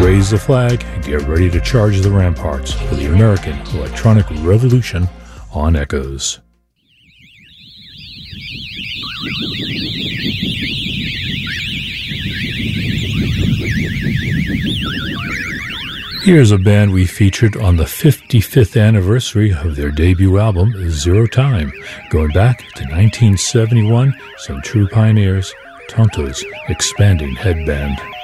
Raise the flag and get ready to charge the ramparts for the American electronic revolution on Echoes. Here's a band we featured on the 55th anniversary of their debut album, Zero Time. Going back to 1971, some true pioneers, Tonto's Expanding Headband.